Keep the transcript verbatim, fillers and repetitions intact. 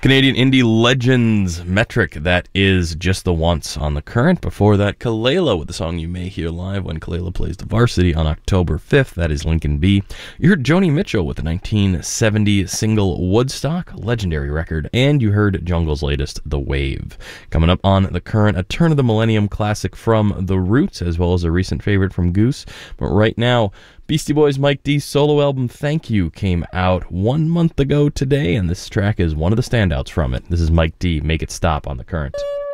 Canadian indie legends Metric, that is Just the Once on the Current. Before that, Kalela with the song you may hear live when Kalela plays the Varsity on October fifth. That is Lincoln B. You heard Joni Mitchell with the nineteen seventy single Woodstock, legendary record. And you heard Jungle's latest, The Wave. Coming up on the Current, a Turn of the Millennium classic from The Roots, as well as a recent favorite from Goose. But right now, Beastie Boys' Mike D's solo album Thank You came out one month ago today, and this track is one of the standouts from it. This is Mike D, Make It Stop on the Current.